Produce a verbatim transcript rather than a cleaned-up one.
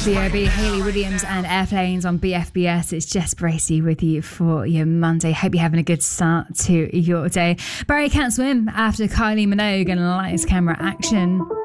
B O B, Hayley Williams and Airplanes on B F B S. It's Jess Bracey with you for your Monday. Hope you're having a good start to your day. Barry Can't Swim after Kylie Minogue and Lights Camera Action.